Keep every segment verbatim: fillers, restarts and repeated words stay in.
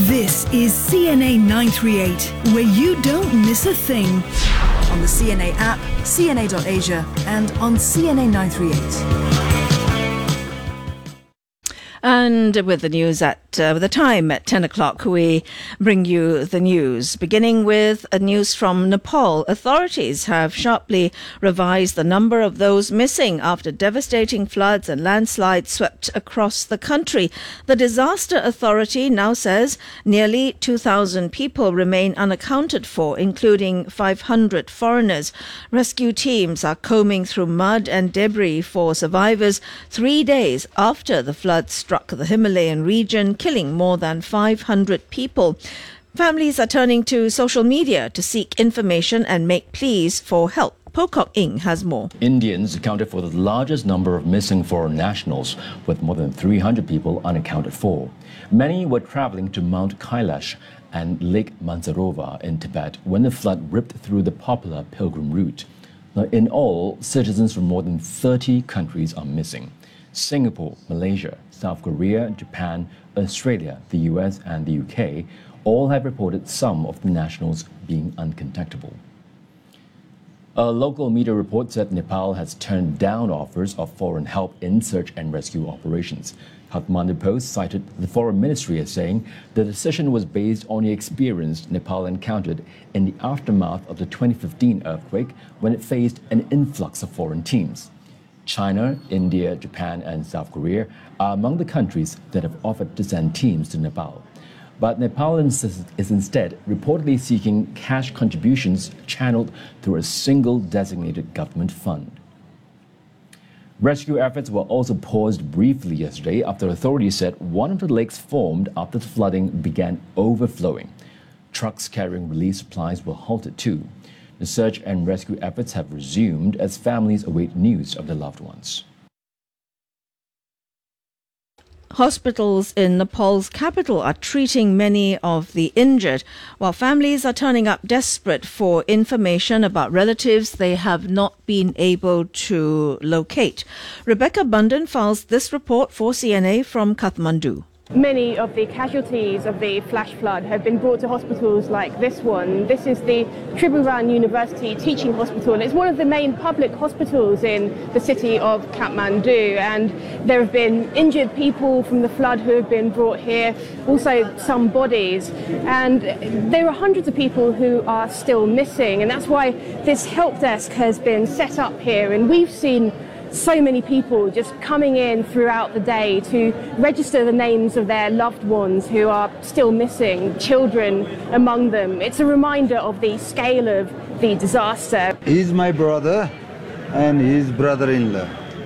This is C N A nine thirty-eight, where you don't miss a thing. On the C N A app, C N A dot asia, and on C N A nine thirty-eight. And with the news at uh, the time at ten o'clock, we bring you the news. Beginning with a news from Nepal, authorities have sharply revised the number of those missing after devastating floods and landslides swept across the country. The disaster authority now says nearly two thousand people remain unaccounted for, including five hundred foreigners. Rescue teams are combing through mud and debris for survivors three days after the floods struck the Himalayan region, killing more than five hundred people. Families are turning to social media to seek information and make pleas for help. Pocock Ing has more. Indians accounted for the largest number of missing foreign nationals, with more than three hundred people unaccounted for. Many were traveling to Mount Kailash and Lake Mansarovar in Tibet when the flood ripped through the popular pilgrim route. Now, in all, citizens from more than thirty countries are missing. Singapore, Malaysia, South Korea, Japan, Australia, the U S and the U K all have reported some of the nationals being uncontactable. A local media report said Nepal has turned down offers of foreign help in search and rescue operations. Kathmandu Post cited the Foreign Ministry as saying the decision was based on the experience Nepal encountered in the aftermath of the twenty fifteen earthquake when it faced an influx of foreign teams. China, India, Japan and South Korea are among the countries that have offered to send teams to Nepal. But Nepal is instead reportedly seeking cash contributions channeled through a single designated government fund. Rescue efforts were also paused briefly yesterday after authorities said one of the lakes formed after the flooding began overflowing. Trucks carrying relief supplies were halted too. The search and rescue efforts have resumed as families await news of their loved ones. Hospitals in Nepal's capital are treating many of the injured, while families are turning up desperate for information about relatives they have not been able to locate. Rebecca Bundan files this report for C N A from Kathmandu. Many of the casualties of the flash flood have been brought to hospitals like this one. This is the Tribhuvan University Teaching Hospital, and it's one of the main public hospitals in the city of Kathmandu. And there have been injured people from the flood who have been brought here, also some bodies. And there are hundreds of people who are still missing, and that's why this help desk has been set up here. And we've seen so many people just coming in throughout the day to register the names of their loved ones who are still missing, children among them. It's a reminder of the scale of the disaster. He's my brother and his brother-in-law.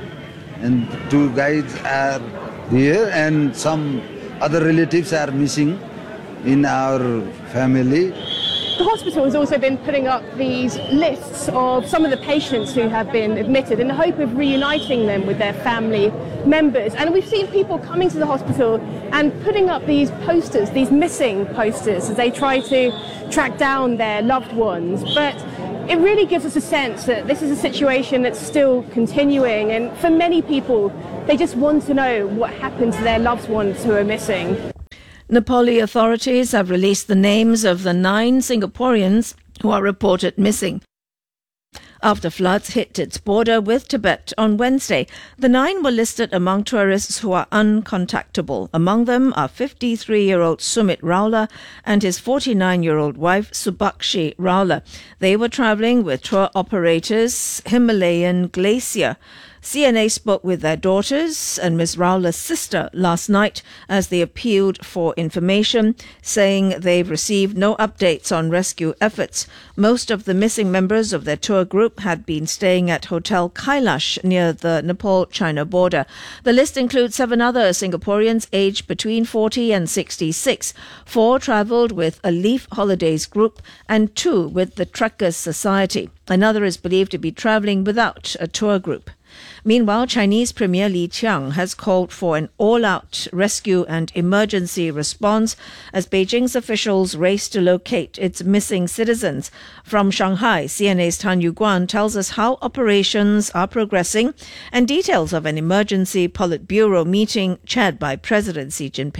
And two guys are here and some other relatives are missing in our family. The hospital has also been putting up these lists of some of the patients who have been admitted in the hope of reuniting them with their family members. And we've seen people coming to the hospital and putting up these posters, these missing posters, as they try to track down their loved ones. But it really gives us a sense that this is a situation that's still continuing. And for many people, they just want to know what happened to their loved ones who are missing. Nepali authorities have released the names of the nine Singaporeans who are reported missing after floods hit its border with Tibet on Wednesday. The nine were listed among tourists who are uncontactable. Among them are fifty-three-year-old Sumit Raula and his forty-nine-year-old wife Subakshi Raula. They were travelling with tour operators Himalayan Glacier. C N A spoke with their daughters and Miz Raula's sister last night as they appealed for information, saying they've received no updates on rescue efforts. Most of the missing members of their tour group had been staying at Hotel Kailash near the Nepal-China border. The list includes seven other Singaporeans aged between forty and sixty-six. Four travelled with a Leaf Holidays group and two with the Trekkers Society. Another is believed to be travelling without a tour group. Meanwhile, Chinese Premier Li Qiang has called for an all-out rescue and emergency response as Beijing's officials race to locate its missing citizens. From Shanghai, C N A's Tan Yuguan tells us how operations are progressing and details of an emergency Politburo meeting chaired by President Xi Jinping.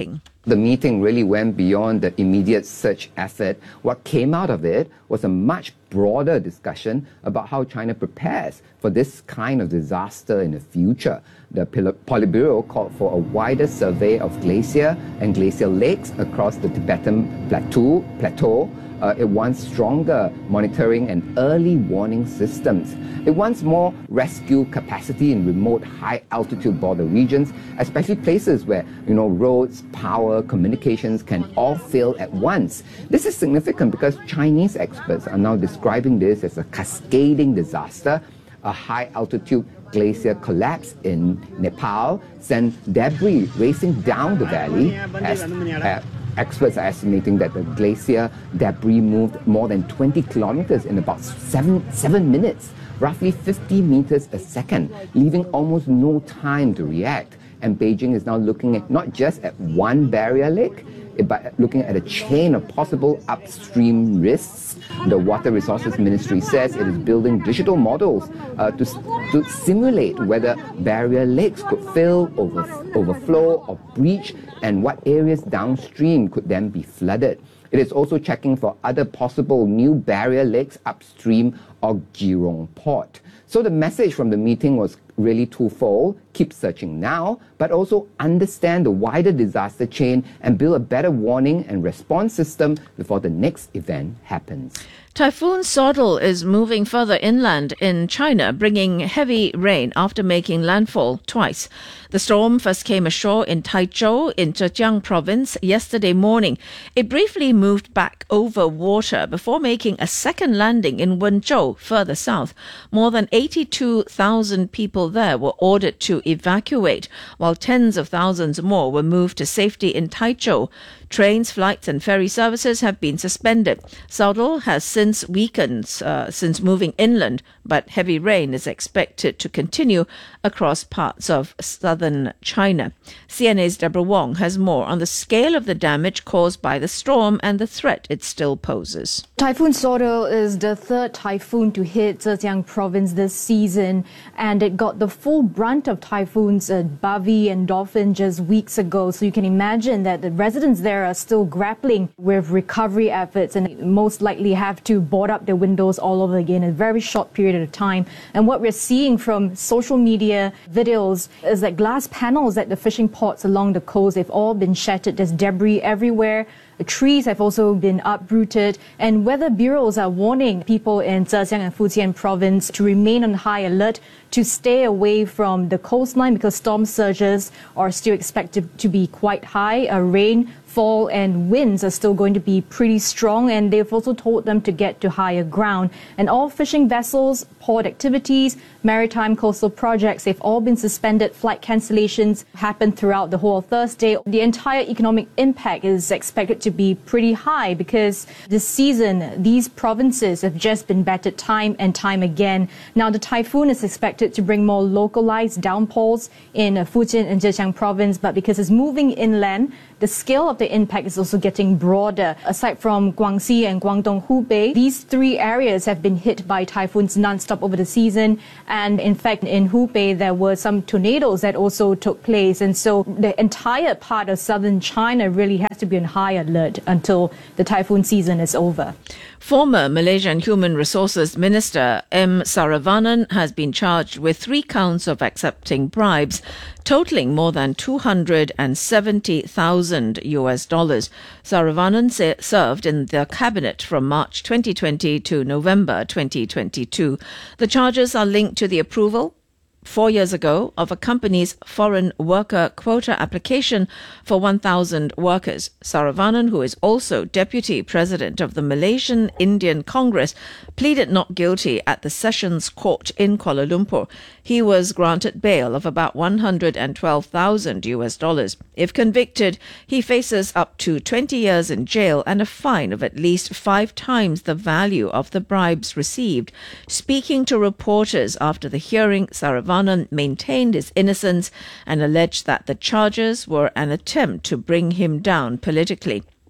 The meeting really went beyond the immediate search effort. What came out of it was a much broader discussion about how China prepares for this kind of disaster in the future. The Politburo called for a wider survey of glacier and glacial lakes across the Tibetan plateau. plateau. Uh, it wants stronger monitoring and early warning systems. It wants more rescue capacity in remote high-altitude border regions, especially places where, you know, roads, power, communications can all fail at once. This is significant because Chinese experts are now describing this as a cascading disaster. A high-altitude glacier collapse in Nepal sent debris racing down the valley as uh, experts are estimating that the glacier debris moved more than twenty kilometers in about seven, seven minutes, roughly fifty meters a second, leaving almost no time to react. And Beijing is now looking at not just at one barrier lake, but looking at a chain of possible upstream risks. The Water Resources Ministry says it is building digital models uh, to, to simulate whether barrier lakes could fill, over, overflow or breach, and what areas downstream could then be flooded. It is also checking for other possible new barrier lakes upstream of Jurong Port. So the message from the meeting was really twofold: keep searching now, but also understand the wider disaster chain and build a better warning and response system before the next event happens. Typhoon Sodal is moving further inland in China, bringing heavy rain after making landfall twice. The storm first came ashore in Taichou in Zhejiang province yesterday morning. It briefly moved back over water before making a second landing in Wenzhou, further south. More than eighty-two thousand people there were ordered to evacuate, while tens of thousands more were moved to safety in Taichou. Trains, flights and ferry services have been suspended. Sodal has since weakened uh, since moving inland, but heavy rain is expected to continue across parts of southern China. C N A's Deborah Wong has more on the scale of the damage caused by the storm and the threat it still poses. Typhoon Sodal is the third typhoon to hit Zhejiang province this season, and it got the full brunt of typhoons at Bavi and Dolphin just weeks ago. So you can imagine that the residents there are still grappling with recovery efforts and most likely have to board up their windows all over again in a very short period of time. And what we're seeing from social media videos is that glass panels at the fishing ports along the coast, they've all been shattered. There's debris everywhere. The trees have also been uprooted, and weather bureaus are warning people in Zhejiang and Fujian province to remain on high alert, to stay away from the coastline because storm surges are still expected to be quite high. Uh, rain fall and winds are still going to be pretty strong, and they've also told them to get to higher ground. And all fishing vessels, port activities, maritime coastal projects, they've all been suspended. Flight cancellations happened throughout the whole of Thursday. The entire economic impact is expected to be pretty high because this season, these provinces have just been battered time and time again. Now, the typhoon is expected to bring more localized downpours in Fujian and Zhejiang province, but because it's moving inland, the scale of the impact is also getting broader. Aside from Guangxi and Guangdong Hubei, these three areas have been hit by typhoons non-stop over the season. And in fact, in Hubei, there were some tornadoes that also took place. And so the entire part of southern China really has to be on high alert until the typhoon season is over. Former Malaysian Human Resources Minister M. Saravanan has been charged with three counts of accepting bribes, totaling more than two hundred seventy thousand U S dollars. Saravanan se- served in the cabinet from March twenty twenty to November twenty twenty-two. The charges are linked to the approval four years ago of a company's foreign worker quota application for one thousand workers. Saravanan, who is also deputy president of the Malaysian Indian Congress, pleaded not guilty at the Sessions Court in Kuala Lumpur. He was granted bail of about one hundred twelve thousand U S dollars. If convicted, he faces up to twenty years in jail and a fine of at least five times the value of the bribes received. Speaking to reporters after the hearing, Saravanan maintained his innocence and alleged that the charges were an attempt to bring him down politically.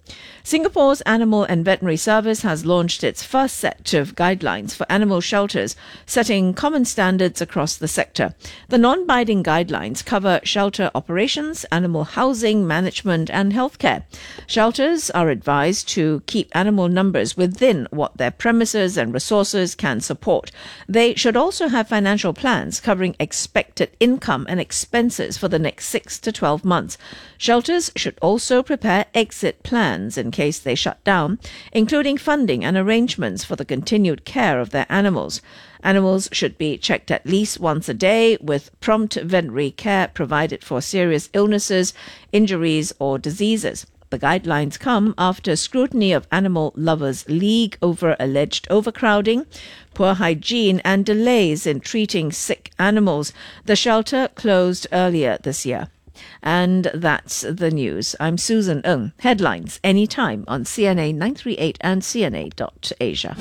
Singapore's Animal and Veterinary Service has launched its first set of guidelines for animal shelters, setting common standards across the sector. The non-binding guidelines cover shelter operations, animal housing, management and healthcare. Shelters are advised to keep animal numbers within what their premises and resources can support. They should also have financial plans covering expected income and expenses for the next six to twelve months. Shelters should also prepare exit plans in case they shut down, including funding and arrangements for the continued care of their animals. Animals should be checked at least once a day, with prompt veterinary care provided for serious illnesses, injuries or diseases. The guidelines come after scrutiny of Animal Lovers League over alleged overcrowding, poor hygiene and delays in treating sick animals. The shelter closed earlier this year. And that's the news. I'm Susan Ng. Headlines anytime on C N A nine three eight and C N A dot Asia.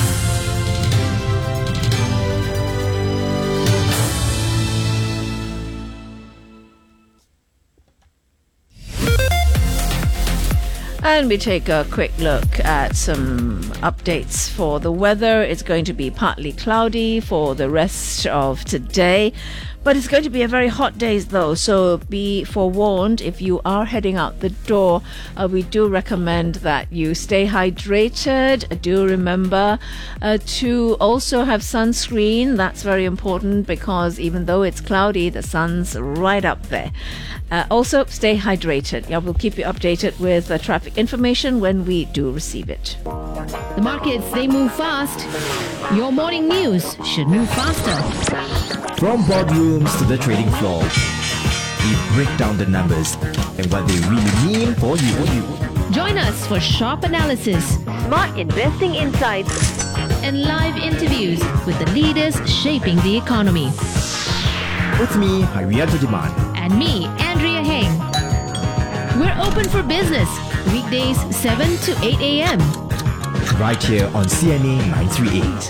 And we take a quick look at some updates for the weather. It's going to be partly cloudy for the rest of today, but it's going to be a very hot day though, so be forewarned if you are heading out the door. Uh, we do recommend that you stay hydrated. Do remember uh, to also have sunscreen. That's very important because even though it's cloudy, the sun's right up there. Uh, also, stay hydrated. Yeah, we'll keep you updated with uh, traffic information when we do receive it. The markets, they move fast. Your morning news should move faster. From boardrooms to the trading floor, we break down the numbers and what they really mean for you. Join us for sharp analysis, smart investing insights, and live interviews with the leaders shaping the economy. With me, Harianto Diman. And me, Andrea Heng. We're open for business, weekdays seven to eight a.m. Right here on C N A nine three eight.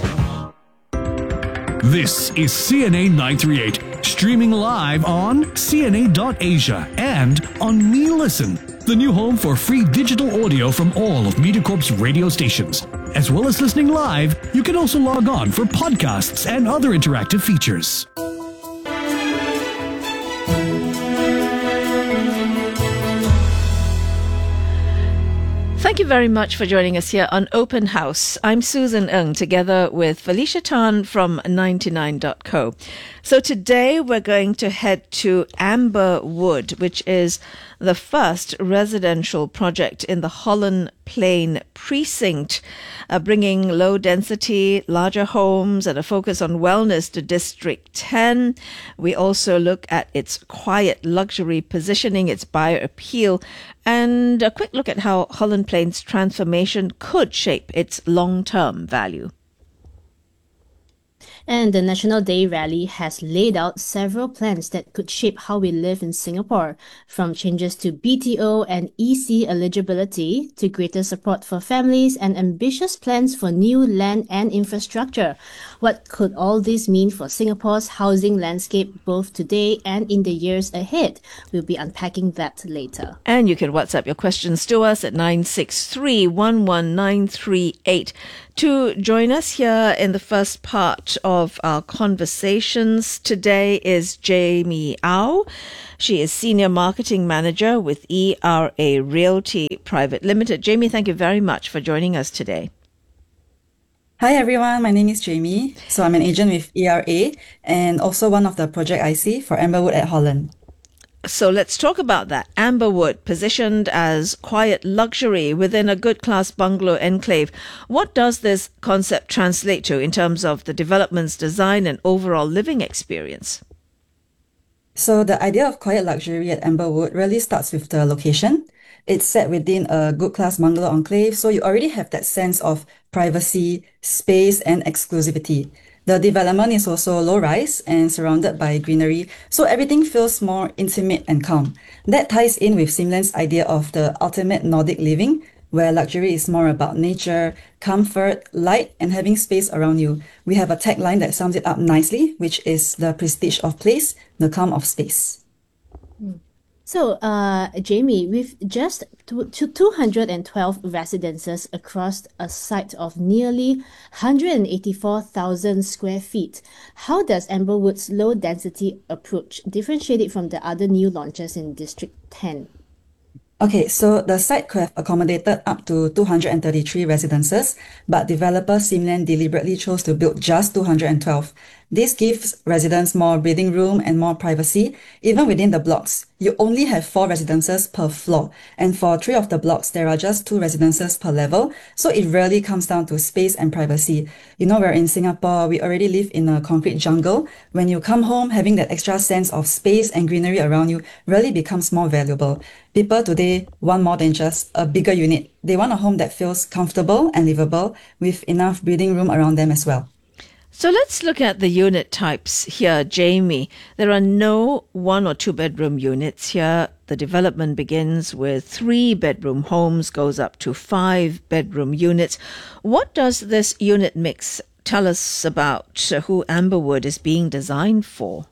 This is C N A nine three eight, streaming live on C N A dot Asia and on Me Listen, the new home for free digital audio from all of MediaCorp's radio stations. As well as listening live, you can also log on for podcasts and other interactive features. Thank you very much for joining us here on Open House. I'm Susan Ng, together with Felicia Tan from ninety-nine dot co. So today we're going to head to Amber Wood, which is the first residential project in the Holland Plain precinct, uh, bringing low density, larger homes and a focus on wellness to District ten. We also look at its quiet luxury positioning, its buyer appeal, and a quick look at how Holland Plain's transformation could shape its long-term value. And the National Day Rally has laid out several plans that could shape how we live in Singapore, from changes to B T O and E C eligibility to greater support for families and ambitious plans for new land and infrastructure. What could all this mean for Singapore's housing landscape both today and in the years ahead? We'll be unpacking that later. And you can WhatsApp your questions to us at nine six three, one one nine three eight. To join us here in the first part of our conversations today is Jamie Au. She is Senior Marketing Manager with E R A Realty Private Limited. Jamie, thank you very much for joining us today. Hi everyone, my name is Jamie. So I'm an agent with E R A and also one of the project I C for Amberwood at Holland. So let's talk about that. Amberwood, positioned as quiet luxury within a good class bungalow enclave. What does this concept translate to in terms of the development's design and overall living experience? So the idea of quiet luxury at Amberwood really starts with the location. It's set within a good class bungalow enclave, so you already have that sense of privacy, space and exclusivity. The development is also low-rise and surrounded by greenery, so everything feels more intimate and calm. That ties in with Simland's idea of the ultimate Nordic living, where luxury is more about nature, comfort, light, and having space around you. We have a tagline that sums it up nicely, which is the prestige of place, the calm of space. So, uh, Jamie, with just two, two hundred twelve residences across a site of nearly one hundred eighty-four thousand square feet, how does Amberwood's low-density approach differentiate it from the other new launches in District ten? Okay, so the site could have accommodated up to two hundred thirty-three residences, but developer Simland deliberately chose to build just two hundred twelve. This gives residents more breathing room and more privacy. Even within the blocks, you only have four residences per floor. And for three of the blocks, there are just two residences per level. So it really comes down to space and privacy. You know, we're in Singapore, we already live in a concrete jungle. When you come home, having that extra sense of space and greenery around you really becomes more valuable. People today want more than just a bigger unit. They want a home that feels comfortable and livable with enough breathing room around them as well. So let's look at the unit types here, Jamie. There are no one or two bedroom units here. The development begins with three bedroom homes, goes up to five bedroom units. What does this unit mix tell us about who Amberwood is being designed for?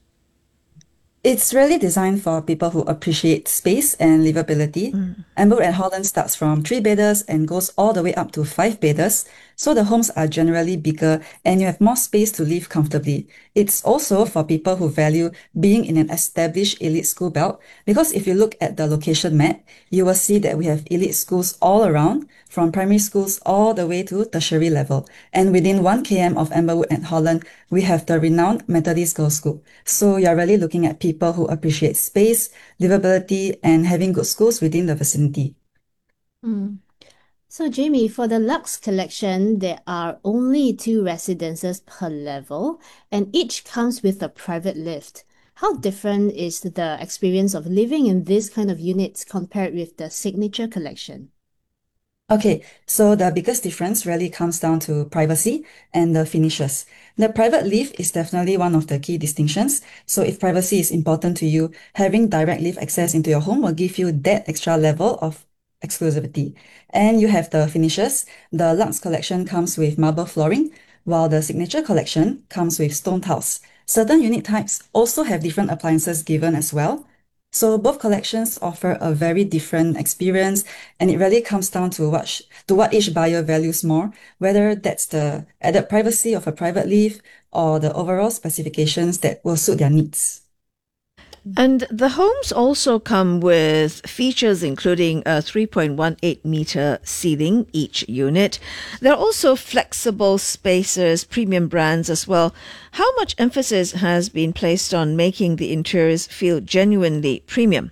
It's really designed for people who appreciate space and livability. Mm. Amberwood at Holland starts from three bedders and goes all the way up to five bedders. So the homes are generally bigger and you have more space to live comfortably. It's also for people who value being in an established elite school belt, because if you look at the location map, you will see that we have elite schools all around, from primary schools all the way to tertiary level. And within one kilometer of Amberwood at Holland, we have the renowned Methodist Girls' School. So you're really looking at people who appreciate space, livability, and having good schools within the vicinity. Mm. So, Jamie, for the Luxe collection, there are only two residences per level, and each comes with a private lift. How different is the experience of living in this kind of units compared with the Signature collection? Okay, so the biggest difference really comes down to privacy and the finishes. The private lift is definitely one of the key distinctions. So if privacy is important to you, having direct lift access into your home will give you that extra level of exclusivity. And you have the finishes. The Luxe collection comes with marble flooring, while the Signature collection comes with stone tiles. Certain unit types also have different appliances given as well. So both collections offer a very different experience, and it really comes down to what sh- to what each buyer values more, whether that's the added privacy of a private lift or the overall specifications that will suit their needs. And the homes also come with features including a three point one eight meter ceiling each unit. There are also flexible spaces, premium brands as well. How much emphasis has been placed on making the interiors feel genuinely premium?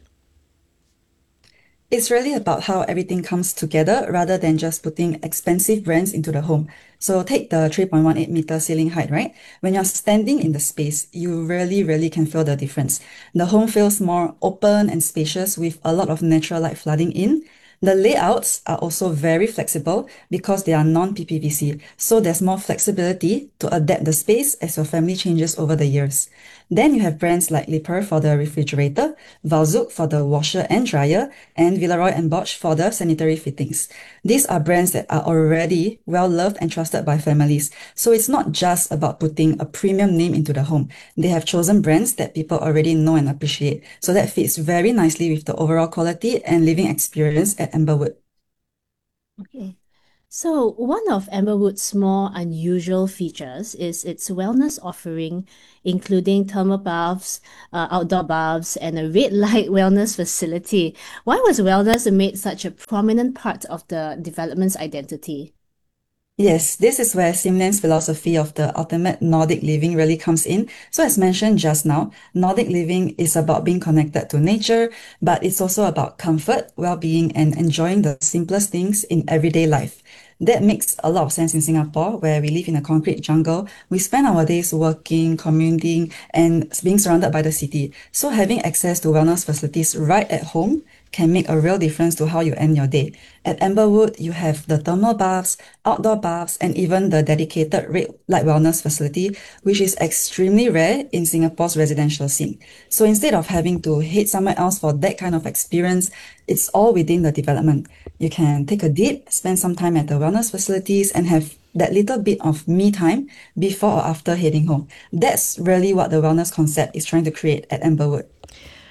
It's really about how everything comes together rather than just putting expensive brands into the home. So take the three point one eight meter ceiling height, right? When you're standing in the space, you really, really can feel the difference. The home feels more open and spacious with a lot of natural light flooding in. The layouts are also very flexible because they are non-P P V C, so there's more flexibility to adapt the space as your family changes over the years. Then you have brands like Liebherr for the refrigerator, Valzook for the washer and dryer, and Villeroy and Bosch for the sanitary fittings. These are brands that are already well loved and trusted by families. So it's not just about putting a premium name into the home. They have chosen brands that people already know and appreciate. So that fits very nicely with the overall quality and living experience at Amberwood. Okay. So one of Amberwood's more unusual features is its wellness offering, including thermal baths, uh, outdoor baths, and a red light wellness facility. Why was wellness made such a prominent part of the development's identity? Yes, this is where Simland's philosophy of the ultimate Nordic living really comes in. So as mentioned just now, Nordic living is about being connected to nature, but it's also about comfort, well-being, and enjoying the simplest things in everyday life. That makes a lot of sense in Singapore, where we live in a concrete jungle. We spend our days working, commuting, and being surrounded by the city. So having access to wellness facilities right at home can make a real difference to how you end your day. At Amberwood, you have the thermal baths, outdoor baths, and even the dedicated red light wellness facility, which is extremely rare in Singapore's residential scene. So instead of having to head somewhere else for that kind of experience, it's all within the development. You can take a dip, spend some time at the wellness facilities, and have that little bit of me time before or after heading home. That's really what the wellness concept is trying to create at Amberwood.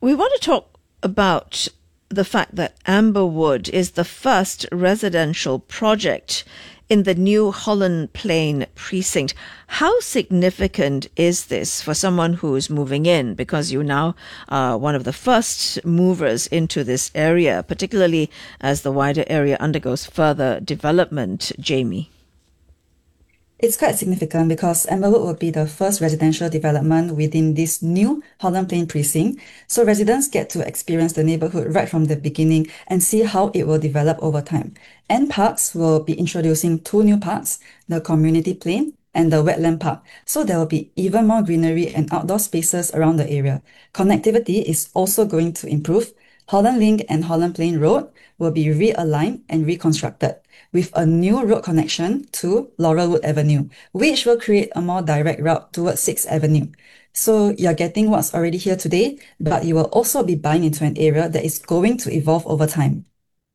we want to talk about the fact that Amberwood is the first residential project in the new Holland Plain precinct. How significant is this for someone who is moving in? Because you now are one of the first movers into this area, particularly as the wider area undergoes further development, Jamie. It's quite significant because Amberwood will be the first residential development within this new Holland Plain precinct. So residents get to experience the neighborhood right from the beginning and see how it will develop over time. N Parks will be introducing two new parks, the Community Plain and the Wetland Park. So there will be even more greenery and outdoor spaces around the area. Connectivity is also going to improve. Holland Link and Holland Plain Road will be realigned and reconstructed with a new road connection to Laurelwood Avenue, which will create a more direct route towards sixth Avenue. So you're getting what's already here today, but you will also be buying into an area that is going to evolve over time.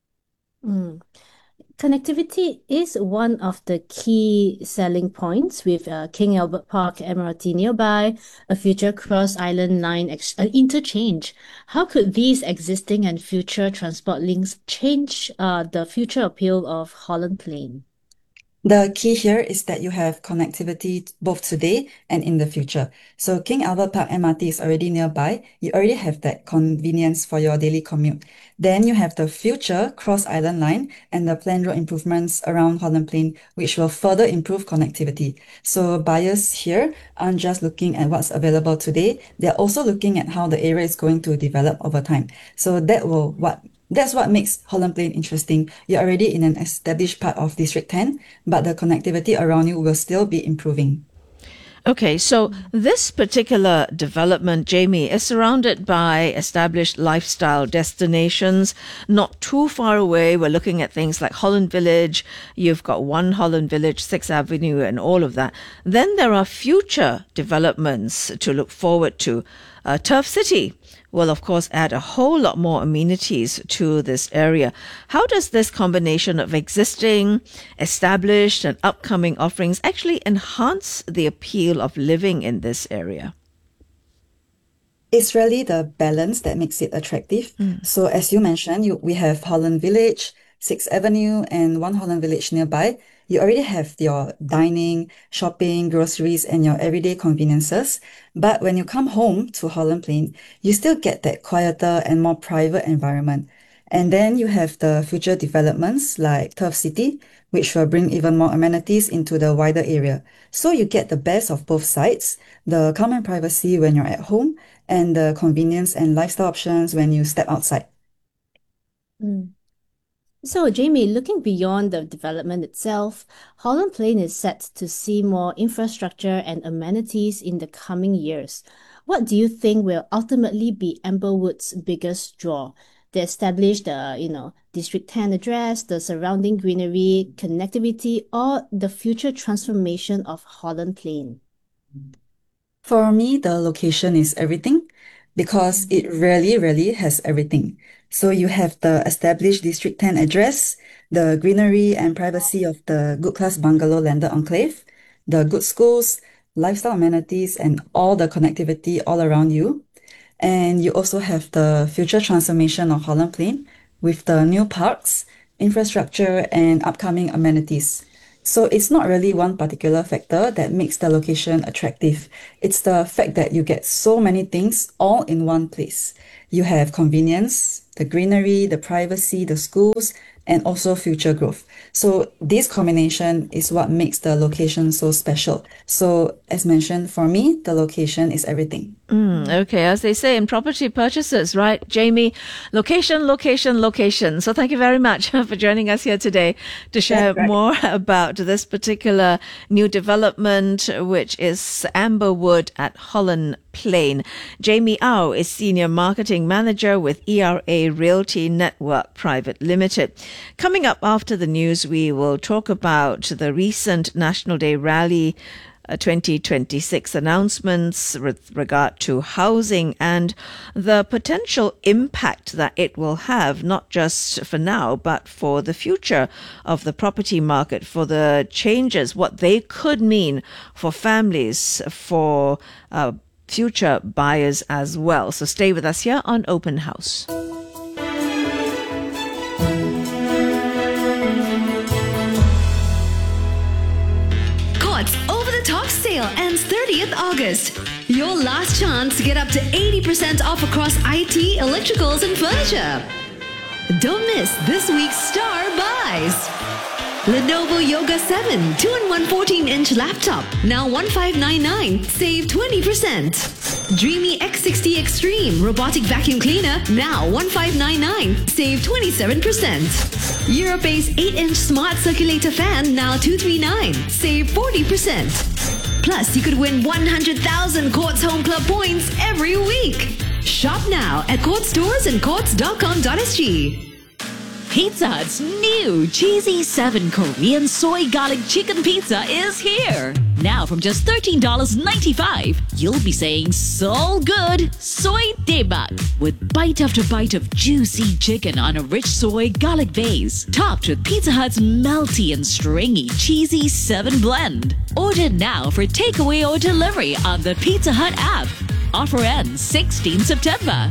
Mm. Connectivity is one of the key selling points with uh, King Albert Park M R T nearby, a future Cross Island Line ex- uh, interchange. How could these existing and future transport links change uh, the future appeal of Holland Plain? The key here is that you have connectivity both today and in the future. So King Albert Park M R T is already nearby. You already have that convenience for your daily commute. Then you have the future Cross Island Line and the planned road improvements around Holland Plain, which will further improve connectivity. So buyers here aren't just looking at what's available today. They're also looking at how the area is going to develop over time. So that will what That's what makes Holland Plain interesting. You're already in an established part of District ten, but the connectivity around you will still be improving. Okay, so this particular development, Jamie, is surrounded by established lifestyle destinations. Not too far away, we're looking at things like Holland Village. You've got One Holland Village, sixth Avenue, and all of that. Then there are future developments to look forward to. Uh, Turf City will, of course, add a whole lot more amenities to this area. How does this combination of existing, established, and upcoming offerings actually enhance the appeal of living in this area? It's really the balance that makes it attractive. Mm. So as you mentioned, you, we have Holland Village, sixth Avenue, and One Holland Village nearby. You already have your dining, shopping, groceries, and your everyday conveniences. But when you come home to Holland Plain, you still get that quieter and more private environment. And then you have the future developments like Turf City, which will bring even more amenities into the wider area. So you get the best of both sides, the calm and privacy when you're at home, and the convenience and lifestyle options when you step outside. Mm. So, Jamie, looking beyond the development itself, Holland Plain is set to see more infrastructure and amenities in the coming years. What do you think will ultimately be Amberwood's biggest draw? The established, uh, you know, District ten address, the surrounding greenery, connectivity, or the future transformation of Holland Plain? For me, the location is everything because it really, really has everything. So you have the established District ten address, the greenery and privacy of the Good Class Bungalow Landed Enclave, the good schools, lifestyle amenities, and all the connectivity all around you. And you also have the future transformation of Holland Plain with the new parks, infrastructure, and upcoming amenities. So it's not really one particular factor that makes the location attractive. It's the fact that you get so many things all in one place. You have convenience, the greenery, the privacy, the schools, and also future growth. So this combination is what makes the location so special. So as mentioned, for me, the location is everything. Mm, okay, as they say in property purchases, right, Jamie? Location, location, location. So thank you very much for joining us here today to share right. more about this particular new development, which is Amberwood at Holland Plain. Jamie Au is Senior Marketing Manager with E R A Realty Network Private Limited. Coming up after the news, we will talk about the recent National Day Rally Uh, twenty twenty-six announcements with regard to housing and the potential impact that it will have, not just for now, but for the future of the property market, for the changes, what they could mean for families, for uh, future buyers as well. So stay with us here on Open House. Courts over-the-top sale ends thirtieth August. Your last chance to get up to eighty percent off across I T, electricals and furniture. Don't miss this week's star buys. Lenovo Yoga seven two in one fourteen-inch laptop, now one five nine nine, save twenty percent. Dreamy X sixty Extreme robotic vacuum cleaner, now one five nine nine, save twenty-seven percent. Europace eight-inch smart circulator fan, now two three nine, save forty percent. Plus, you could win one hundred thousand Courts Home Club points every week. Shop now at Courts stores and courts dot com dot s g. Pizza Hut's new Cheesy seven Korean Soy Garlic Chicken Pizza is here. Now from just thirteen dollars and ninety-five cents, you'll be saying so good, soy daebak, with bite after bite of juicy chicken on a rich soy garlic base, topped with Pizza Hut's melty and stringy Cheesy seven blend. Order now for takeaway or delivery on the Pizza Hut app. Offer ends sixteenth September.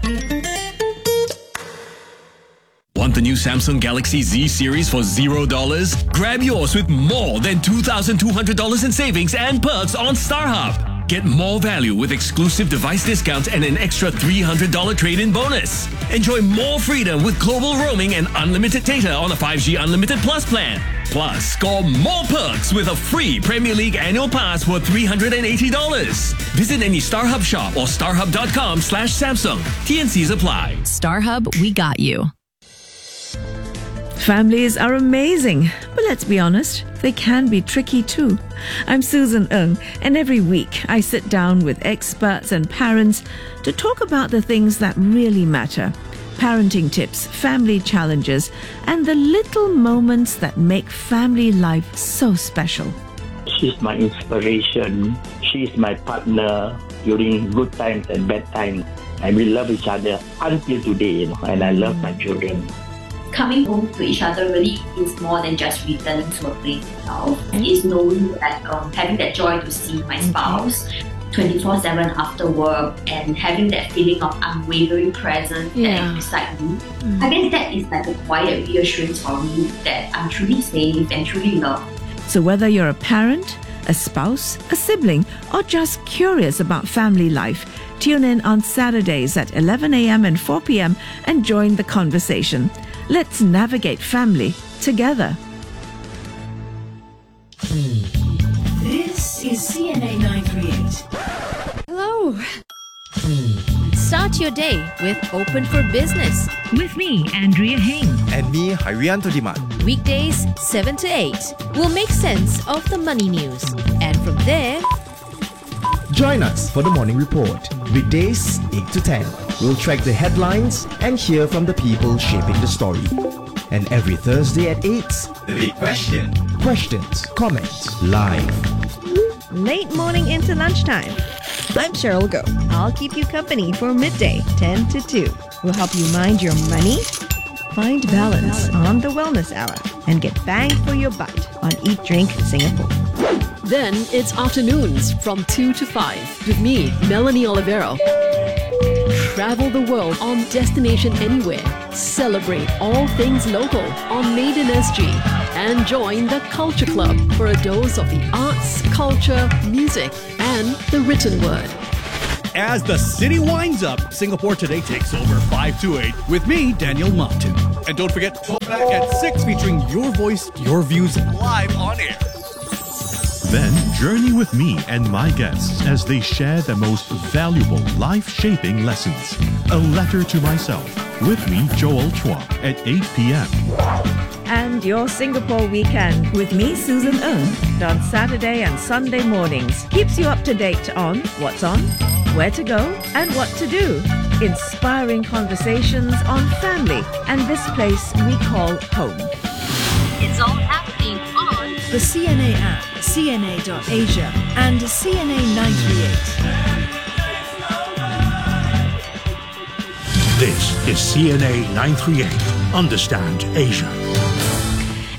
Want the new Samsung Galaxy Z series for zero dollars? Grab yours with more than two thousand two hundred dollars in savings and perks on StarHub. Get more value with exclusive device discounts and an extra three hundred dollars trade-in bonus. Enjoy more freedom with global roaming and unlimited data on a five G Unlimited Plus plan. Plus, score more perks with a free Premier League annual pass for three hundred eighty dollars. Visit any StarHub shop or starhub dot com slash Samsung. T and Cs apply. StarHub, we got you. Families are amazing, but let's be honest, they can be tricky too. I'm Susan Ng, and every week I sit down with experts and parents to talk about the things that really matter. Parenting tips, family challenges, and the little moments that make family life so special. She's my inspiration. She's my partner during good times and bad times. And we love each other until today, you know, and I love my children. Coming home to each other really is more than just returning to a place itself. It's knowing that, um, having that joy to see my spouse twenty-four seven after work and having that feeling of unwavering presence Yeah. that is beside me. Mm. I guess that is like a quiet reassurance for me that I'm truly safe and truly loved. So whether you're a parent, a spouse, a sibling, or just curious about family life, tune in on Saturdays at eleven a.m. and four p.m. and join the conversation. Let's navigate family together. This is C N A nine thirty-eight. Hello. Start your day with Open for Business. With me, Andrea Heng. And me, Hairianto Diman. Weekdays seven to eight. We'll make sense of the money news. And from there, Join us for the morning report. Weekdays eight to ten. We'll track the headlines and hear from the people shaping the story. And every Thursday at eight, The Big Question. Questions, comments, live. Late morning into lunchtime. I'm Cheryl Go. I'll keep you company for midday, ten to two. We'll help you mind your money, find balance on the Wellness Hour, and get bang for your buck on Eat Drink Singapore. Then it's afternoons from two to five with me, Melanie Olivero. Travel the world on Destination Anywhere. Celebrate all things local on Made in S G. And join the Culture Club for a dose of the arts, culture, music, and the written word. As the city winds up, Singapore Today takes over five to eight with me, Daniel Martin. And don't forget, call back at six featuring your voice, your views live on air. Then journey with me and my guests as they share the most valuable life-shaping lessons. A Letter to Myself with me, Joel Chua, at eight p.m. And your Singapore weekend with me, Susan Ng, on Saturday and Sunday mornings. Keeps you up to date on what's on, where to go, and what to do. Inspiring conversations on family and this place we call home. It's all happening on The C N A app, C N A dot Asia, and C N A nine thirty-eight. This is C N A nine thirty-eight. Understand Asia.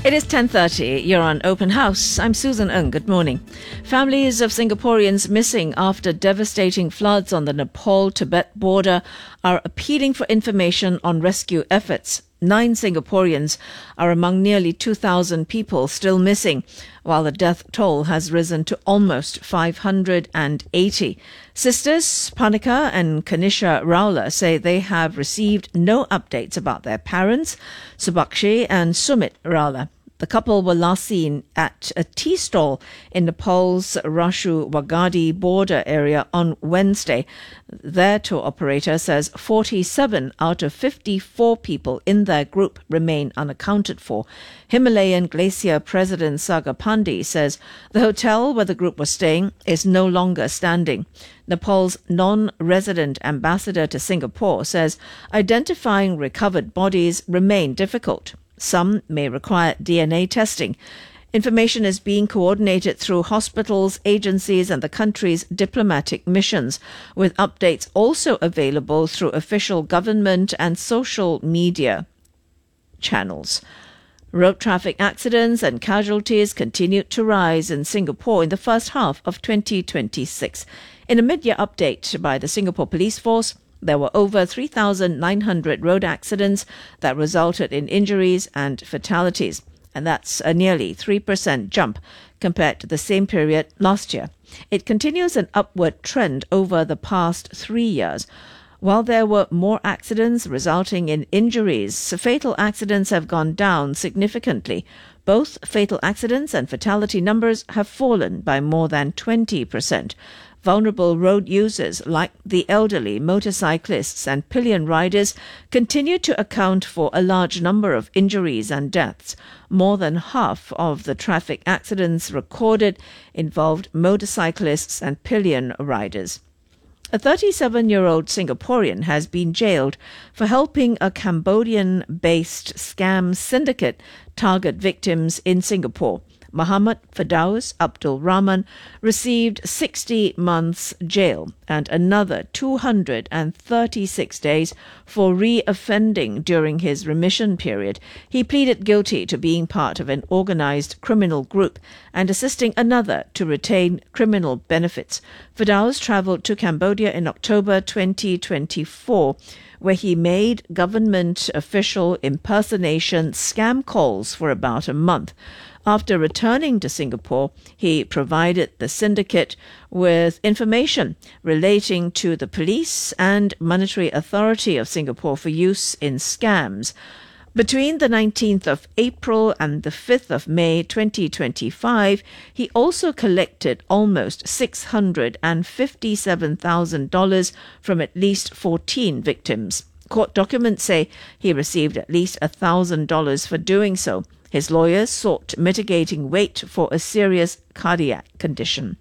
It is ten thirty. You're on Open House. I'm Susan Ng. Good morning. Families of Singaporeans missing after devastating floods on the Nepal-Tibet border are appealing for information on rescue efforts. Nine Singaporeans are among nearly two thousand people still missing, while the death toll has risen to almost five hundred eighty. Sisters Panika and Kanisha Raula say they have received no updates about their parents, Subakshi and Sumit Raula. The couple were last seen at a tea stall in Nepal's Rashu Wagadi border area on Wednesday. Their tour operator says forty-seven out of fifty-four people in their group remain unaccounted for. Himalayan Glacier President Sagar Pandey says the hotel where the group was staying is no longer standing. Nepal's non-resident ambassador to Singapore says identifying recovered bodies remain difficult. Some may require D N A testing. Information is being coordinated through hospitals, agencies and the country's diplomatic missions, with updates also available through official government and social media channels. Road traffic accidents and casualties continued to rise in Singapore in the first half of twenty twenty-six. In a mid-year update by the Singapore Police Force, there were over three thousand nine hundred road accidents that resulted in injuries and fatalities, and that's a nearly three percent jump compared to the same period last year. It continues an upward trend over the past three years. While there were more accidents resulting in injuries, fatal accidents have gone down significantly. Both fatal accidents and fatality numbers have fallen by more than twenty percent. Vulnerable road users like the elderly, motorcyclists and pillion riders continue to account for a large number of injuries and deaths. More than half of the traffic accidents recorded involved motorcyclists and pillion riders. A thirty-seven-year-old Singaporean has been jailed for helping a Cambodian-based scam syndicate target victims in Singapore. Muhammad Firdaus Abdul Rahman received sixty months jail and another two hundred thirty-six days for re-offending during his remission period. He pleaded guilty to being part of an organized criminal group and assisting another to retain criminal benefits. Firdaus travelled to Cambodia in October twenty twenty-four, where he made government official impersonation scam calls for about a month. After returning to Singapore, he provided the syndicate with information relating to the police and Monetary Authority of Singapore for use in scams. Between the nineteenth of April and the fifth of May twenty twenty-five, he also collected almost six hundred fifty-seven thousand dollars from at least fourteen victims. Court documents say he received at least one thousand dollars for doing so. His lawyers sought mitigating weight for a serious cardiac condition.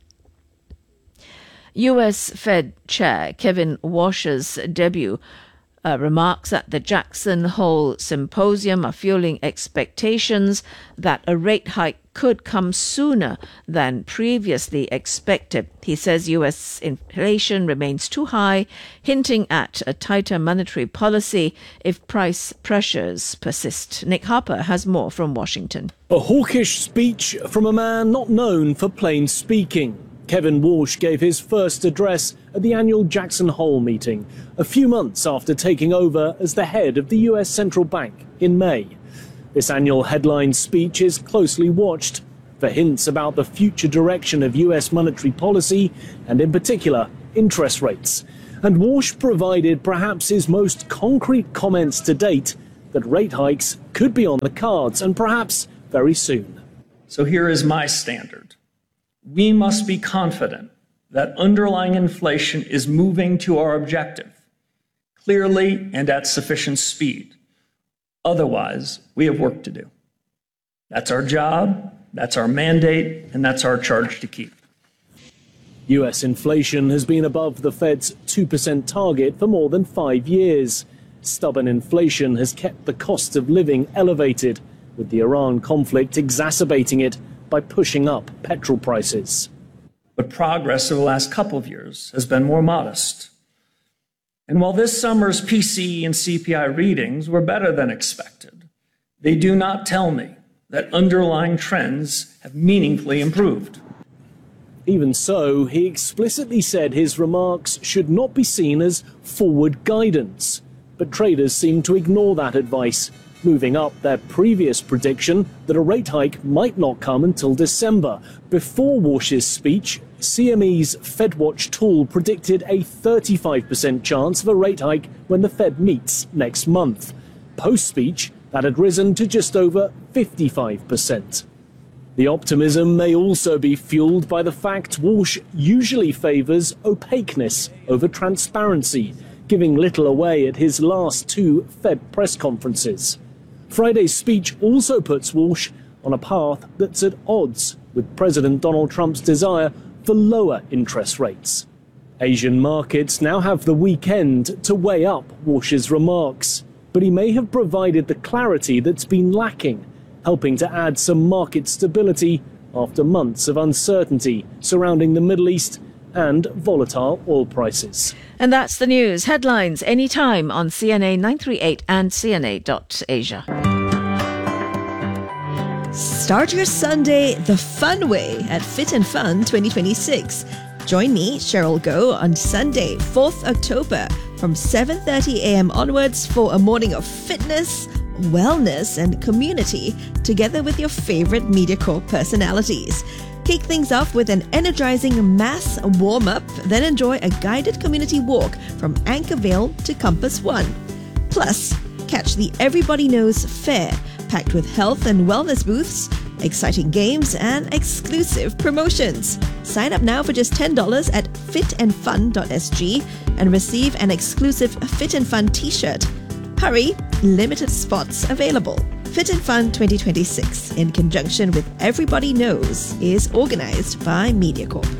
U S Fed Chair Kevin Warsh's debut uh, remarks at the Jackson Hole Symposium are fueling expectations that a rate hike could come sooner than previously expected. He says U S inflation remains too high, hinting at a tighter monetary policy if price pressures persist. Nick Harper has more from Washington. A hawkish speech from a man not known for plain speaking. Kevin Warsh gave his first address at the annual Jackson Hole meeting, a few months after taking over as the head of the U S Central Bank in May. This annual headline speech is closely watched for hints about the future direction of U S monetary policy and, in particular, interest rates. And Warsh provided perhaps his most concrete comments to date that rate hikes could be on the cards and perhaps very soon. So here is my standard. We must be confident that underlying inflation is moving to our objective, clearly and at sufficient speed. Otherwise, we have work to do. That's our job, that's our mandate, and that's our charge to keep. U S inflation has been above the Fed's two percent target for more than five years. Stubborn inflation has kept the cost of living elevated, with the Iran conflict exacerbating it by pushing up petrol prices. But progress over the last couple of years has been more modest. And while this summer's P C E and C P I readings were better than expected, they do not tell me that underlying trends have meaningfully improved. Even so, he explicitly said his remarks should not be seen as forward guidance. But traders seem to ignore that advice, moving up their previous prediction that a rate hike might not come until December. Before Warsh's speech, C M E's FedWatch tool predicted a thirty-five percent chance of a rate hike when the Fed meets next month. Post-speech, that had risen to just over fifty-five percent. The optimism may also be fueled by the fact Warsh usually favours opaqueness over transparency, giving little away at his last two Fed press conferences. Friday's speech also puts Warsh on a path that's at odds with President Donald Trump's desire for lower interest rates. Asian markets now have the weekend to weigh up Warsh's remarks, but he may have provided the clarity that's been lacking, helping to add some market stability after months of uncertainty surrounding the Middle East and volatile oil prices. And that's the news. Headlines anytime on C N A nine thirty-eight and C N A dot Asia. Start your Sunday the fun way at Fit and Fun twenty twenty-six. Join me, Cheryl Goh, on Sunday, fourth October from seven thirty a.m. onwards for a morning of fitness, wellness and community together with your favorite MediaCorp personalities. Kick things off with an energizing mass warm-up, then enjoy a guided community walk from Anchorvale to Compass One. Plus, catch the Everybody Knows Fair, packed with health and wellness booths, exciting games and exclusive promotions. Sign up now for just ten dollars at fit and fun dot s g and receive an exclusive Fit and Fun t-shirt. Hurry, limited spots available. Fit and Fun twenty twenty-six, in conjunction with Everybody Knows, is organised by MediaCorp.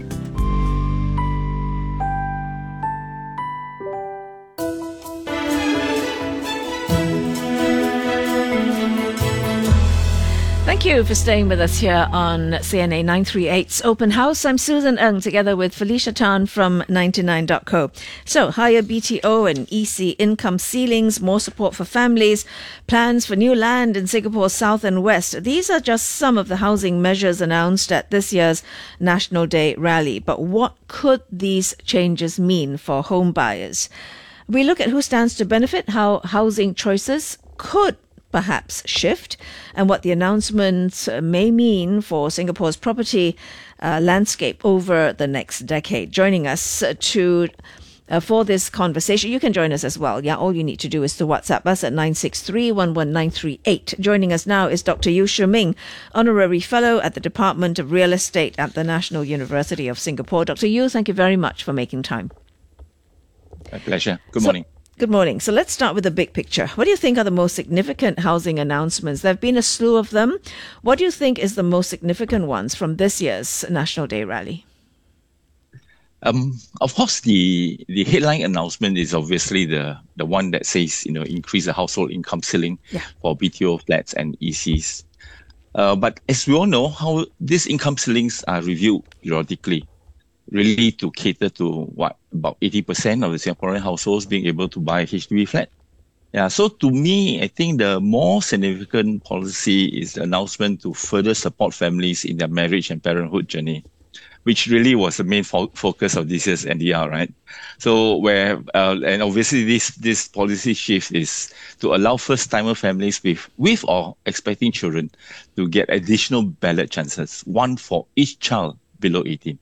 Thank you for staying with us here on C N A nine thirty-eight's Open House. I'm Susan Ng, together with Felicia Tan from ninety-nine dot co. So, higher B T O and E C income ceilings, more support for families, plans for new land in Singapore's south and west. These are just some of the housing measures announced at this year's National Day rally. But what could these changes mean for home buyers? We look at who stands to benefit, how housing choices could perhaps shift, and what the announcements may mean for Singapore's property uh, landscape over the next decade. Joining us to uh, for this conversation, you can join us as well. Yeah, all you need to do is to WhatsApp us at nine six three, one one nine three eight. Joining us now is Doctor Yew Shih Ming, Honorary Fellow at the Department of Real Estate at the National University of Singapore. Doctor Yew, thank you very much for making time. My pleasure. Good So- morning. Good morning. So let's start with the big picture. What do you think are the most significant housing announcements? There have been a slew of them. What do you think is the most significant ones from this year's National Day rally? Um, of course, the the headline announcement is obviously the the one that says, you know, increase the household income ceiling Yeah. for B T O flats and E Cs. Uh, but as we all know, how these income ceilings are reviewed periodically, really to cater to what about eighty percent of the Singaporean households being able to buy a H D B flat. Yeah, so to me, I think the more significant policy is the announcement to further support families in their marriage and parenthood journey, which really was the main fo- focus of this year's N D R, right? So where, uh, and obviously this this policy shift is to allow first-timer families with, with or expecting children to get additional ballot chances, one for each child below eighteen.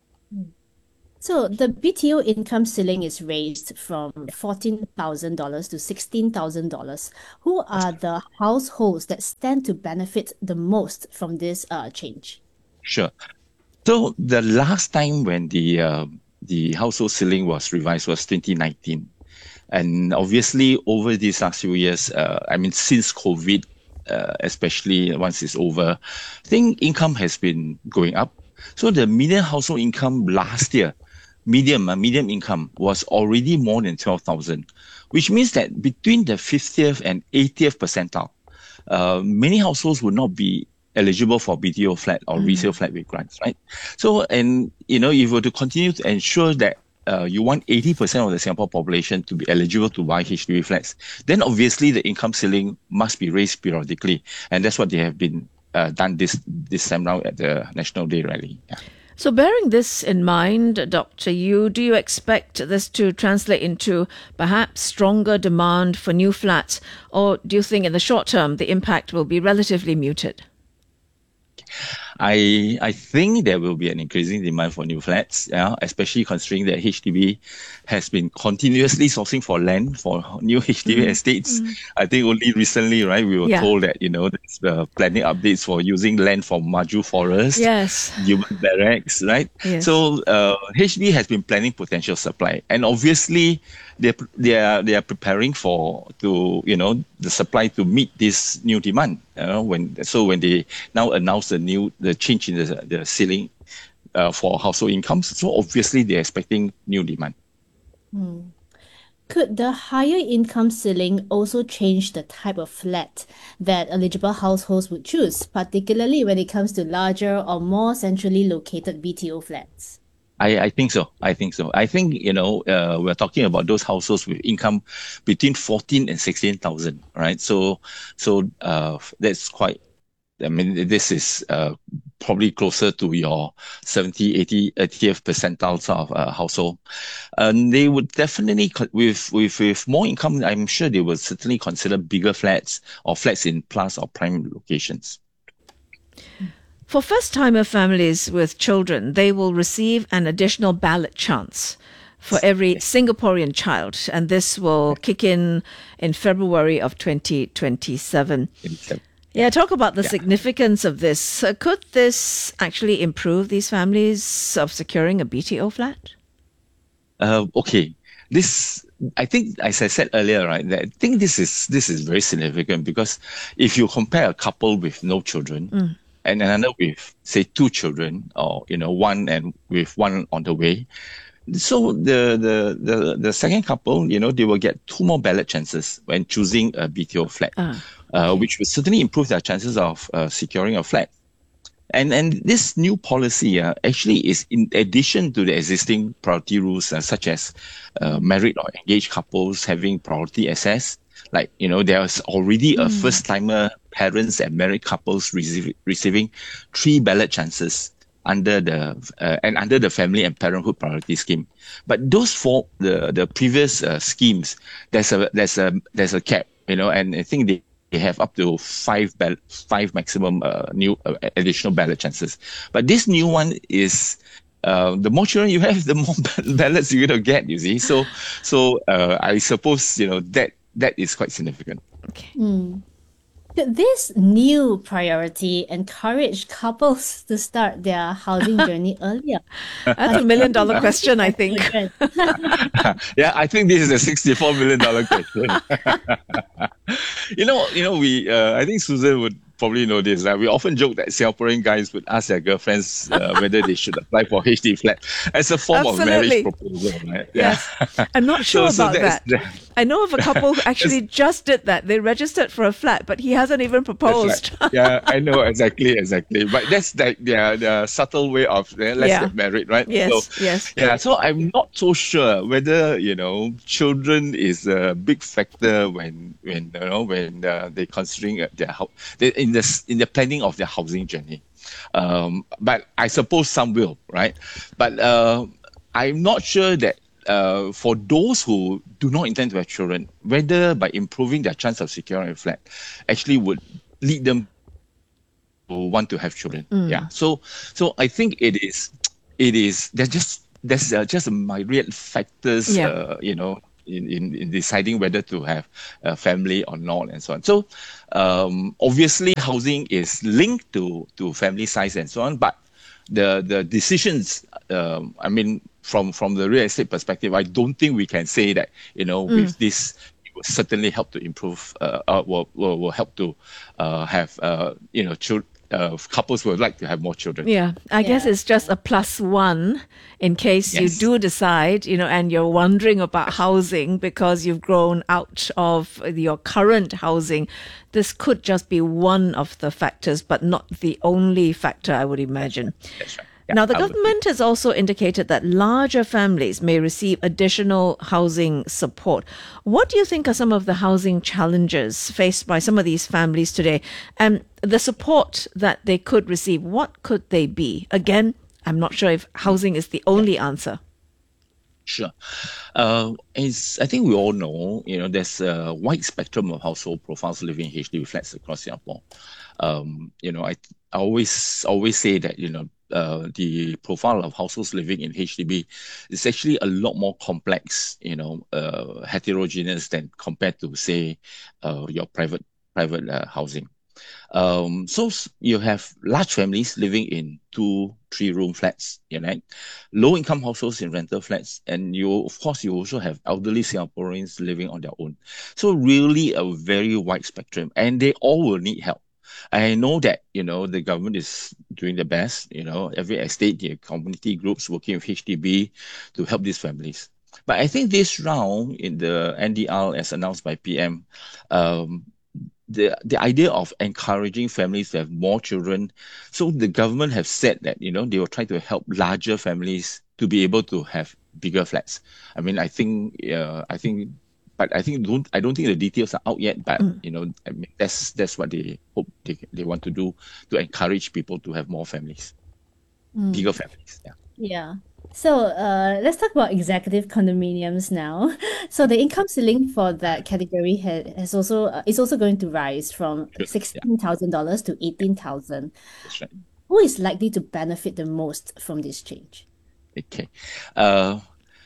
So the B T O income ceiling is raised from fourteen thousand dollars to sixteen thousand dollars. Who are the households that stand to benefit the most from this uh, change? Sure. So the last time when the uh, the household ceiling was revised was twenty nineteen. And obviously over these last few years, uh, I mean, since COVID, uh, especially once it's over, I think income has been going up. So the median household income last year, medium, uh, medium income was already more than twelve thousand, which means that between the fiftieth and eightieth percentile, uh, many households would not be eligible for B T O flat or resale flat with grants, right? So, and, you know, if you were to continue to ensure that uh, you want eighty percent of the Singapore population to be eligible to buy H D B flats, then obviously the income ceiling must be raised periodically. And that's what they have been uh, done this this time round at the National Day rally. Yeah. So bearing this in mind, Doctor Yu, do you expect this to translate into perhaps stronger demand for new flats, or do you think in the short term the impact will be relatively muted? I I think there will be an increasing demand for new flats, yeah, especially considering that H D B has been continuously sourcing for land for new H D B mm-hmm. estates. Mm-hmm. I think only recently, right, we were yeah. told that, you know, there's uh, planning updates for using land from Maju Forest, yes, Human Barracks, right? Yes. So uh, H D B has been planning potential supply, and obviously they they are they are preparing for to you know the supply to meet this new demand. You know, when so when they now announce the new the change in the the ceiling uh, for household incomes, so obviously they're expecting new demand. Hmm. Could the higher income ceiling also change the type of flat that eligible households would choose, particularly when it comes to larger or more centrally located B T O flats? I, I think so. I think so. I think, you know, uh, we're talking about those households with income between fourteen and sixteen thousand, right? So, so, uh, that's quite, I mean, this is, uh, probably closer to your seventy, eighty, eightieth percentile of uh, household. And they would definitely, with, with, with more income, I'm sure they would certainly consider bigger flats or flats in plus or prime locations. For first-timer families with children, they will receive an additional ballot chance for every Singaporean child, and this will kick in in February of twenty twenty-seven. Yeah, talk about the yeah. significance of this. Uh, could this actually improve these families of securing a B T O flat? Uh, okay, this I think, as I said earlier, right, that I think this is this is very significant because if you compare a couple with no children. Mm. and another with, say, two children, or, you know, one and with one on the way. So the, the, the, the second couple, you know, they will get two more ballot chances when choosing a B T O flat, ah. uh, which will certainly improve their chances of uh, securing a flat. And and this new policy uh, actually is in addition to the existing priority rules, uh, such as uh, married or engaged couples having priority access. Like, you know, there's already mm. a first-timer parents and married couples receive, receiving three ballot chances under the uh, and under the Family and Parenthood Priority Scheme. But those four, the the previous uh, schemes, there's a there's a there's a cap, you know, and I think they. They have up to five ball- five maximum uh, new uh, additional ballot chances. But this new one is uh, the more children you have, the more ballots you're going to get. You see, so so uh, I suppose you know that that is quite significant. Okay. Mm. Could this new priority encourage couples to start their housing journey earlier? That's a million dollar question, I think. Yeah, I think this is a sixty-four million dollar question. you know, you know, we. Uh, I think Susan would probably know this. Right? We often joke that Singaporean guys would ask their girlfriends uh, whether they should apply for H D B flat as a form Absolutely. of marriage proposal. Right? Yeah. Yes. I'm not sure so, about so that. that. I know of a couple who actually just did that. They registered for a flat, but he hasn't even proposed. Yeah, I know exactly, exactly. But that's like their, their subtle way of uh, let's yeah. get married, right? Yes, so, yes. Yeah, so I'm not so sure whether, you know, children is a big factor when, when you know, when uh, they're considering uh, their house, in the in the planning of their housing journey. Um, but I suppose some will, right? But uh, I'm not sure that uh, for those who do not intend to have children, whether by improving their chance of securing a flat actually would lead them to want to have children. Mm. Yeah. So, so I think it is, it is. There's just there's uh, just myriad factors. Yeah. Uh, you know. In, in, in deciding whether to have a family or not and so on. So um, obviously housing is linked to, to family size and so on, but the the decisions, um, I mean, from, from the real estate perspective, I don't think we can say that, you know, mm. with this, it will certainly help to improve, uh, uh, will, will, will help to uh, have, uh, you know, children. Uh, couples would like to have more children. Yeah, I yeah. guess it's just a plus one in case yes. you do decide, you know, and you're wondering about housing because you've grown out of your current housing. This could just be one of the factors, but not the only factor, I would imagine. That's right. Yeah, now, the I would government has also indicated that larger families may receive additional housing support. What do you think are some of the housing challenges faced by some of these families today? And the support that they could receive, what could they be? Again, I'm not sure if housing is the only answer. Sure. Uh, as I think we all know, you know, there's a wide spectrum of household profiles living in H D B flats across Singapore. Um, you know, I, I always always say that, you know, uh, the profile of households living in H D B is actually a lot more complex, you know, uh, heterogeneous than compared to, say, uh, your private private uh, housing. Um, so you have large families living in two, three room flats, you know, low income households in rental flats, and you, of course, you also have elderly Singaporeans living on their own. So really a very wide spectrum, and they all will need help. I know that, you know, the government is doing the best, you know, every estate, the community groups working with H D B to help these families. But I think this round in the N D R, as announced by P M, um, the the idea of encouraging families to have more children. So the government have said that, you know, they will try to help larger families to be able to have bigger flats. I mean, I think, uh, I think, but I think don't I don't think the details are out yet. But mm. you know, I mean, that's that's what they hope they they want to do to encourage people to have more families, mm. bigger families. Yeah. Yeah. So uh, let's talk about executive condominiums now. So the income ceiling for that category has, has also uh, is also going to rise from sixteen thousand dollars to eighteen thousand. That's right. Who is likely to benefit the most from this change? Okay. Uh,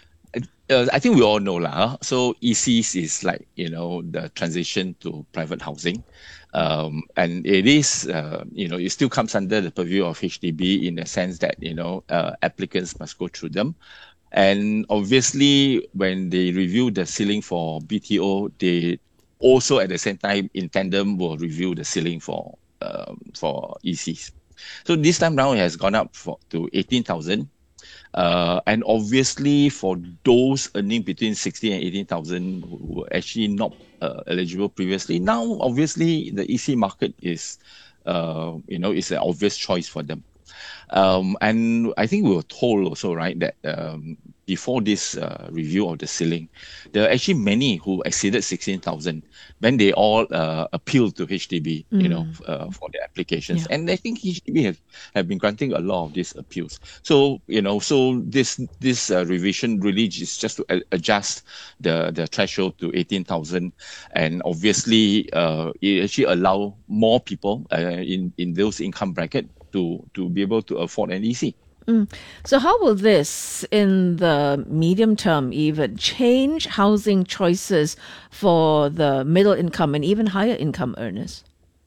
Uh, I think we all know lah. So E Cs is like, you know, the transition to private housing, um, and it is uh, you know, it still comes under the purview of H D B in the sense that, you know, uh, applicants must go through them, and obviously when they review the ceiling for B T O, they also at the same time in tandem will review the ceiling for um, for E Cs. So this time round it has gone up for to eighteen thousand. Uh, and obviously, for those earning between sixty and eighteen thousand who were actually not uh, eligible previously, now obviously the E C market is, uh, you know, is an obvious choice for them. Um, and I think we were told also, right, that um, before this uh, review of the ceiling, there are actually many who exceeded sixteen thousand when they all uh, appealed to H D B, mm. you know, uh, for their applications. Yeah. And I think H D B have, have been granting a lot of these appeals. So, you know, so this this uh, revision really is just to a- adjust the, the threshold to eighteen thousand. And obviously, uh, it actually allow more people uh, in, in those income bracket to, to be able to afford an E C. Mm. So how will this, in the medium term even, change housing choices for the middle income and even higher income earners?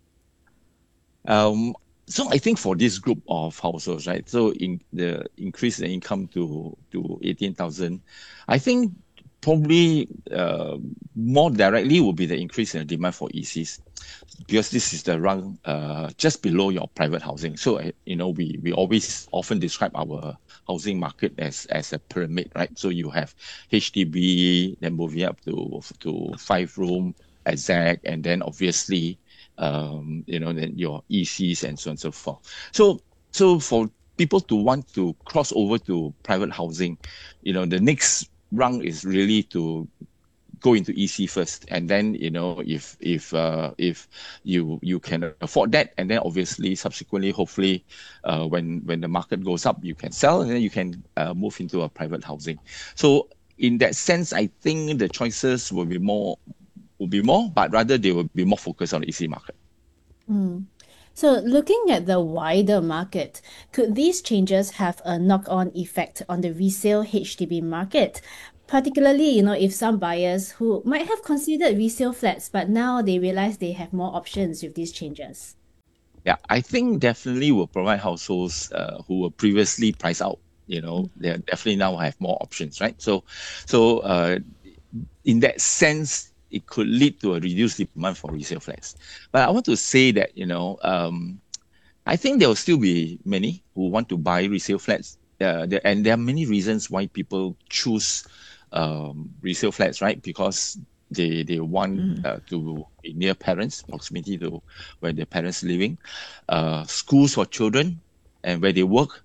Um, so I think for this group of households, right, so in the increase in income to, to eighteen thousand, I think probably uh, more directly will be the increase in the demand for E Cs, because this is the rung uh, just below your private housing. So, uh, you know, we, we always often describe our housing market as, as a pyramid, right? So you have H D B, then moving up to, to five room, exec, and then obviously, um, you know, then your E Cs and so on and so forth. So, so for people to want to cross over to private housing, you know, the next rung is really to go into E C first, and then, you know, if if uh, if you you can afford that, and then obviously subsequently, hopefully, uh, when when the market goes up, you can sell, and then you can uh, move into a private housing. So in that sense, I think the choices will be more will be more, but rather they will be more focused on the E C market. Mm. So looking at the wider market, could these changes have a knock-on effect on the resale H D B market? Particularly, you know, if some buyers who might have considered resale flats, but now they realize they have more options with these changes. Yeah, I think definitely will provide households uh, who were previously priced out. You know, they definitely now have more options, right? So, so uh, in that sense, it could lead to a reduced demand for resale flats. But I want to say that, you know, um, I think there will still be many who want to buy resale flats. Uh, there, and there are many reasons why people choose um, resale flats, right? Because they they want mm. uh, to be near parents, proximity to where their parents are living, uh, schools for children, and where they work,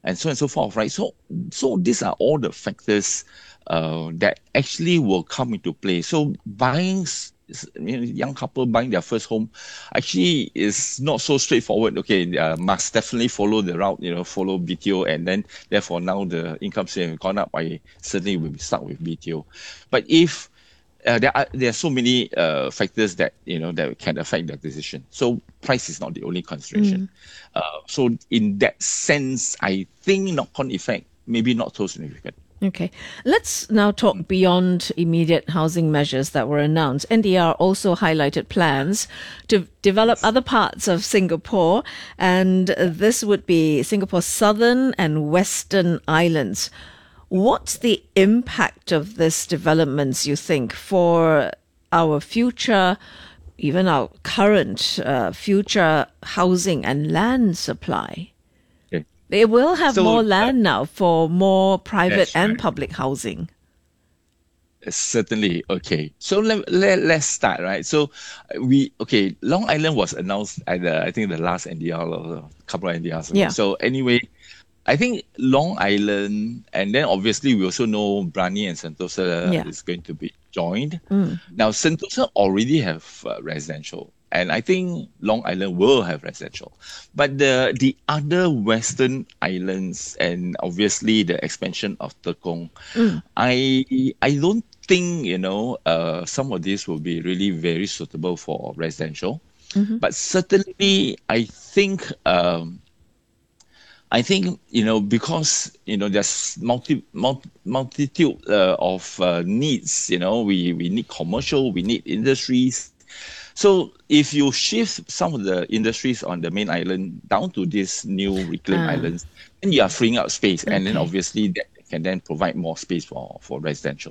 and so on and so forth, right? So, so these are all the factors uh, that actually will come into play. So buying, you know, young couple buying their first home actually is not so straightforward. Okay, uh, must definitely follow the route, you know, follow B T O, and then therefore now the income stream has gone up. I certainly will be stuck with B T O. But if Uh, there are there are so many uh, factors that you know that can affect the decision. So price is not the only consideration. Mm. Uh, so in that sense, I think knock-on effect maybe not so significant. Okay, let's now talk beyond immediate housing measures that were announced. N D R also highlighted plans to develop other parts of Singapore, and this would be Singapore's southern and western islands. What's the impact of this developments, you think, for our future, even our current uh, future housing and land supply? Okay. They will have So, more land now for more private That's and right. public housing. Certainly. Okay. So let, let, let's start, right? So we, okay, Long Island was announced at the, I think the last N D R or a couple of N D Rs ago. Yeah. So anyway, I think Long Island, and then obviously we also know Brani and Sentosa Yeah. is going to be joined. Mm. Now, Sentosa already have uh, residential, and I think Long Island will have residential. But the the other western islands, and obviously the expansion of Tekong, Mm. I I don't think, you know, uh, some of these will be really very suitable for residential. Mhm. But certainly, I think um, I think, you know, because, you know, there's multi, multi multitude uh, of uh, needs, you know, we, we need commercial, we need industries. So if you shift some of the industries on the main island down to these new reclaimed Ah. islands, then you are freeing up space. And then Okay. obviously that can then provide more space for, for residential.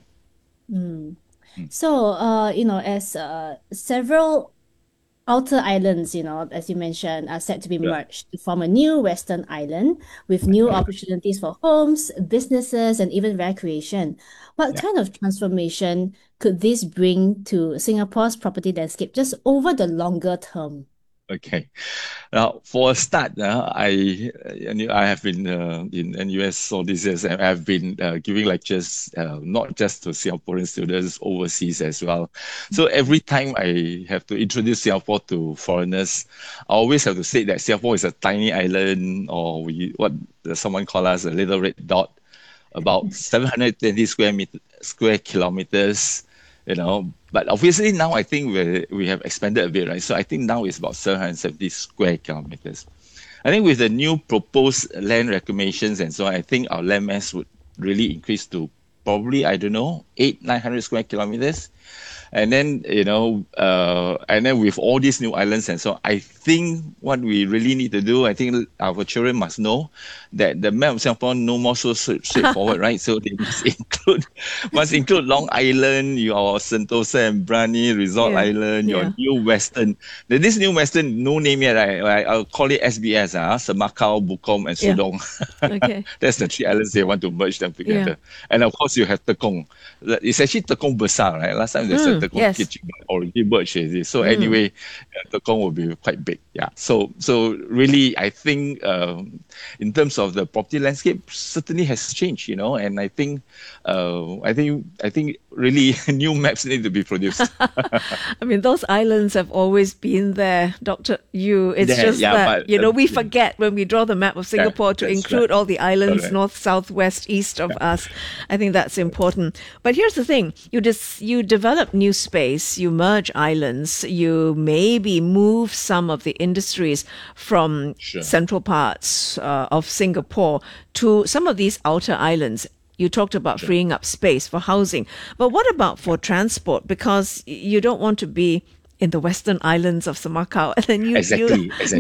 Mm. So, uh, you know, as uh, several outer islands, you know, as you mentioned, are set to be Yeah. merged to form a new Western island with new opportunities for homes, businesses, and even recreation. What Yeah. kind of transformation could this bring to Singapore's property landscape just over the longer term? Okay. Now, for a start, uh, I and you- I have been uh, in N U S all these years, and I've been uh, giving lectures uh, not just to Singaporean students, overseas as well. So every time I have to introduce Singapore to foreigners, I always have to say that Singapore is a tiny island, or we what someone call us a little red dot, about seven hundred twenty square meter, square kilometers. You know, but obviously now I think we we have expanded a bit, right? So I think now it's about seven hundred seventy square kilometers. I think with the new proposed land reclamations and so on, I think our land mass would really increase to probably, I don't know, eight, nine hundred square kilometers. And then, you know, uh, and then with all these new islands and so on, I think what we really need to do, I think our children must know that the map of Singapore no more so straight- straightforward, right? So they must include, must include Long Island, your Sentosa and Brani, Resort Yeah, Island, your yeah. new Western. The- This new Western, no name yet, I, I, I'll call it S B S, uh, Semakau, Bukom, and Yeah. Sudong. Okay. That's the three islands they want to merge them together. And of course, you have Tekong. It's actually Tekong Besar, right? Last time they said Mm, Tekong yes. Kitchen already merged. Is it? So Mm. anyway, uh, Tekong will be quite big. Yeah. So so really, I think um, in terms of the property landscape, certainly has changed. You know, and I think uh, I think I think really new maps need to be produced. I mean, those islands have always been there, Doctor Yu. It's There, just yeah, that, but, you know, uh, we yeah. forget when we draw the map of Singapore to that's include right. all the islands, Correct. north, south, west, east of us. I think that's important. But here's the thing. You just, you develop new space, you merge islands, you maybe move some of the industries from Sure. central parts uh, of Singapore to some of these outer islands. You talked about freeing up space for housing. But what about for transport? Because y- you don't want to be in the western islands of Semakau and then you, Exactly, you exactly.